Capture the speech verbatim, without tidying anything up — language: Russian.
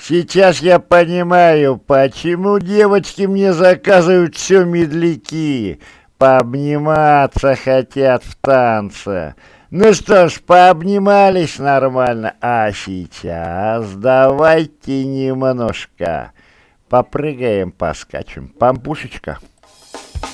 Сейчас я понимаю, почему девочки мне заказывают все медляки. Пообниматься хотят в танце. Ну что ж, пообнимались нормально. А сейчас давайте немножко попрыгаем, поскачем. Пампушечка.